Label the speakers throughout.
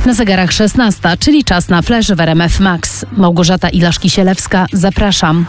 Speaker 1: Na zegarach 16, czyli czas na flash w RMF Max. Małgorzata Ilaszki-Sielewska, zapraszam.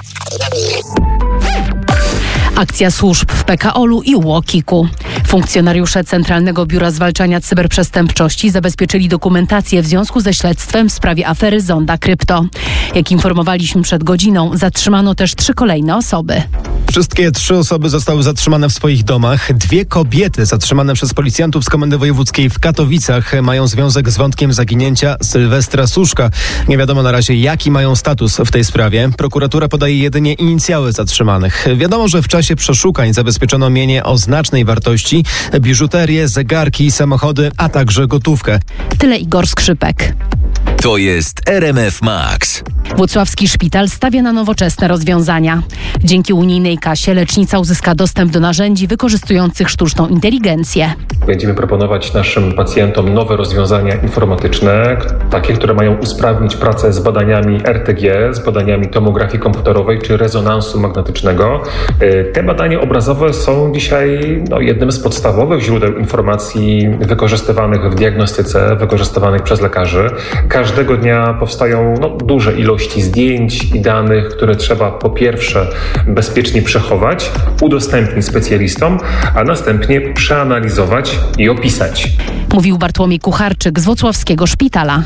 Speaker 1: Akcja służb w PKOL-u i UOKiK-u. Funkcjonariusze Centralnego Biura Zwalczania Cyberprzestępczości zabezpieczyli dokumentację w związku ze śledztwem w sprawie afery Zonda Krypto. Jak informowaliśmy przed godziną, zatrzymano też 3 kolejne osoby.
Speaker 2: Wszystkie 3 osoby zostały zatrzymane w swoich domach. 2 kobiety zatrzymane przez policjantów z Komendy Wojewódzkiej w Katowicach mają związek z wątkiem zaginięcia Sylwestra Suszka. Nie wiadomo na razie, jaki mają status w tej sprawie. Prokuratura podaje jedynie inicjały zatrzymanych. Wiadomo, że w czasie przeszukań zabezpieczono mienie o znacznej wartości, biżuterię, zegarki, samochody, a także gotówkę.
Speaker 1: Tyle Igor Skrzypek.
Speaker 3: To jest RMF Max.
Speaker 1: Włocławski szpital stawia na nowoczesne rozwiązania. Dzięki unijnej kasie lecznica uzyska dostęp do narzędzi wykorzystujących sztuczną inteligencję.
Speaker 4: Będziemy proponować naszym pacjentom nowe rozwiązania informatyczne, takie, które mają usprawnić pracę z badaniami RTG, z badaniami tomografii komputerowej czy rezonansu magnetycznego. Te badania obrazowe są dzisiaj jednym z podstawowych źródeł informacji wykorzystywanych w diagnostyce, wykorzystywanych przez lekarzy. Każdego dnia powstają duże ilości zdjęć i danych, które trzeba po pierwsze bezpiecznie przechować, udostępnić specjalistom, a następnie przeanalizować i opisać.
Speaker 1: Mówił Bartłomiej Kucharczyk z Włocławskiego Szpitala.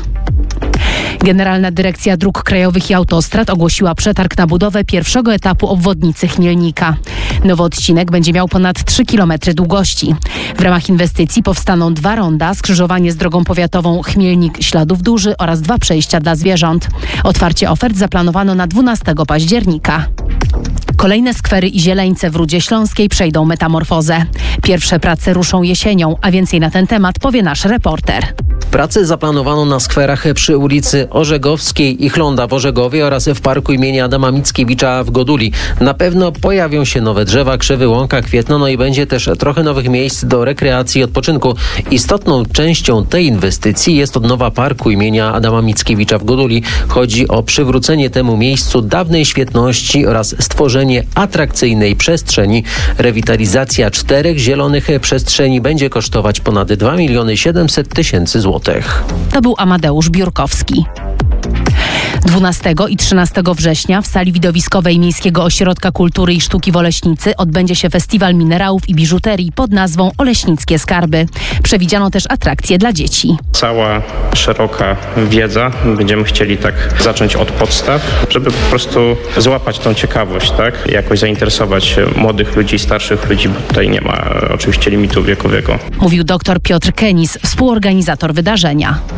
Speaker 1: Generalna Dyrekcja Dróg Krajowych i Autostrad ogłosiła przetarg na budowę pierwszego etapu obwodnicy Chmielnika. Nowy odcinek będzie miał ponad 3 km długości. W ramach inwestycji powstaną 2 ronda, skrzyżowanie z drogą powiatową Chmielnik-Śladów Duży oraz 2 przejścia dla zwierząt. Otwarcie ofert zaplanowano na 12 października. Kolejne skwery i zieleńce w Rudzie Śląskiej przejdą metamorfozę. Pierwsze prace ruszą jesienią, a więcej na ten temat powie nasz reporter.
Speaker 5: Prace zaplanowano na skwerach przy ulicy Orzegowskiej i Chląda w Orzegowie oraz w parku imienia Adama Mickiewicza w Goduli. Na pewno pojawią się nowe drzewa, krzewy, łąka, kwietno, i będzie też trochę nowych miejsc do rekreacji i odpoczynku. Istotną częścią tej inwestycji jest odnowa parku imienia Adama Mickiewicza w Goduli. Chodzi o przywrócenie temu miejscu dawnej świetności oraz stworzenie atrakcyjnej przestrzeni. Rewitalizacja 4 zielonych przestrzeni będzie kosztować ponad 2 700 000 złotych.
Speaker 1: To był Amadeusz Biurkowski. 12 i 13 września w sali widowiskowej Miejskiego Ośrodka Kultury i Sztuki w Oleśnicy odbędzie się festiwal minerałów i biżuterii pod nazwą Oleśnickie Skarby. Przewidziano też atrakcje dla dzieci.
Speaker 6: Cała szeroka wiedza. Będziemy chcieli tak zacząć od podstaw, żeby po prostu złapać tą ciekawość, tak? Jakoś zainteresować młodych ludzi, starszych ludzi, bo tutaj nie ma oczywiście limitu wiekowego.
Speaker 1: Mówił dr Piotr Kenis, współorganizator wydarzenia.